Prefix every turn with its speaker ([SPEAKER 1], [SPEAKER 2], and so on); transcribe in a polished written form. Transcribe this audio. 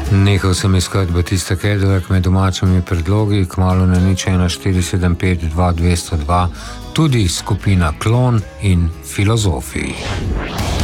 [SPEAKER 1] Nehal sem iskati Batista Cadillac med domačimi predlogi, kmalu na 01475 2202, tudi skupina Klon in Filozofi.